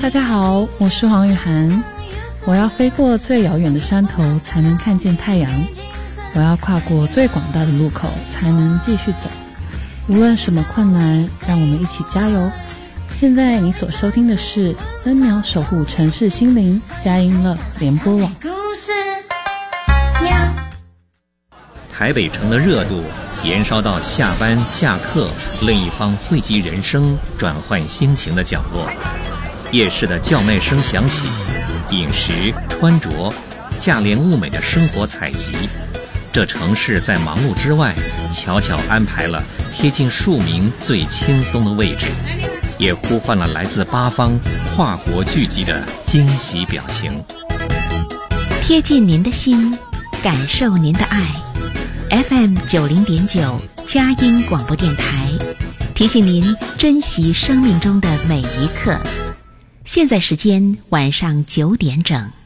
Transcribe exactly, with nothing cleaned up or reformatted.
大家好，我是黄雨涵。我要飞过最遥远的山头，才能看见太阳。我要跨过最广大的路口，才能继续走。无论什么困难，让我们一起加油。现在你所收听的是 N 秒守护城市心灵佳音乐联播网。 台北城的热度延烧到下班下课另一方汇集人生转换心情的角落，夜市的叫卖声响起，饮食穿着价廉物美的生活采集，这城市在忙碌之外悄悄安排了贴近庶民最轻松的位置，也呼唤了来自八方跨国聚集的惊喜表情。 贴近您的心，感受您的爱。 F M 九零点九佳音广播电台提醒您珍惜生命中的每一刻。现在时间晚上九点整。